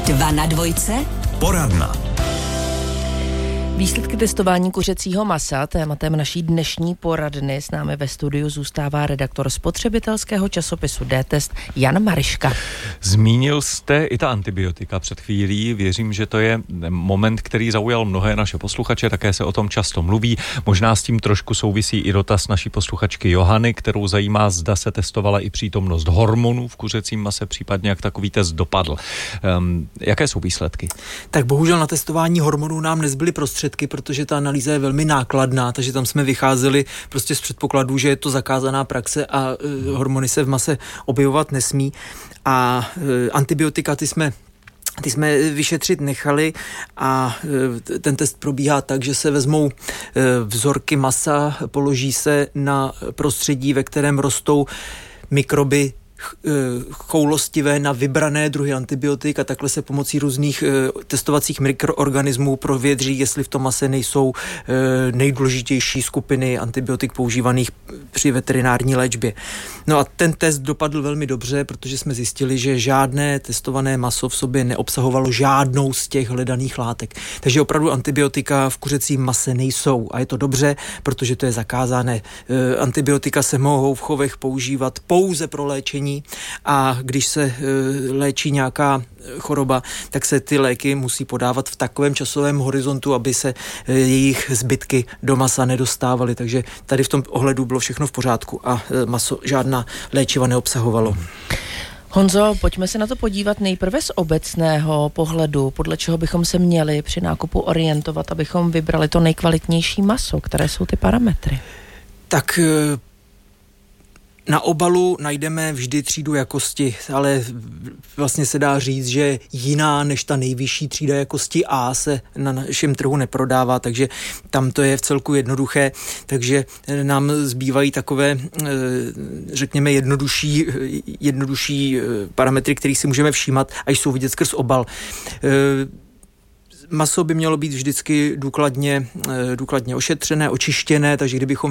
2 na 2. Poradna. Výsledky testování kuřecího masa, tématem naší dnešní poradny. S námi ve studiu zůstává redaktor spotřebitelského časopisu D-Test Jan Mariška. Zmínil jste i ta antibiotika před chvílí. Věřím, že to je moment, který zaujal mnohé naše posluchače, také se o tom často mluví. Možná s tím trošku souvisí i dotaz naší posluchačky Johany, kterou zajímá, zda se testovala i přítomnost hormonů v kuřecím mase, případně jak takový test dopadl. Jaké jsou výsledky? Tak bohužel na testování hormonů nám nezbyly prostředky, protože ta analýza je velmi nákladná, takže tam jsme vycházeli prostě z předpokladu, že je to zakázaná praxe a hormony se v mase objevovat nesmí. A antibiotika ty jsme vyšetřit nechali a ten test probíhá tak, že se vezmou vzorky masa, položí se na prostředí, ve kterém rostou mikroby choulostivé na vybrané druhy antibiotik a takhle se pomocí různých testovacích mikroorganismů prověří, jestli v tom mase nejsou nejdůležitější skupiny antibiotik používaných při veterinární léčbě. No a ten test dopadl velmi dobře, protože jsme zjistili, že žádné testované maso v sobě neobsahovalo žádnou z těch hledaných látek. Takže opravdu antibiotika v kuřecím mase nejsou a je to dobře, protože to je zakázané. Antibiotika se mohou v chovech používat pouze pro léčení a když se léčí nějaká choroba, tak se ty léky musí podávat v takovém časovém horizontu, aby se jejich zbytky do masa nedostávaly. Takže tady v tom ohledu bylo všechno v pořádku a maso žádná léčiva neobsahovalo. Honzo, pojďme se na to podívat nejprve z obecného pohledu, podle čeho bychom se měli při nákupu orientovat, abychom vybrali to nejkvalitnější maso. Které jsou ty parametry? Tak na obalu najdeme vždy třídu jakosti, ale vlastně se dá říct, že jiná než ta nejvyšší třída jakosti A se na našem trhu neprodává, takže tam to je v celku jednoduché, takže nám zbývají takové, řekněme, jednodušší parametry, které si můžeme všímat, až jsou vidět skrz obal. Maso by mělo být vždycky důkladně ošetřené, očištěné, takže kdybychom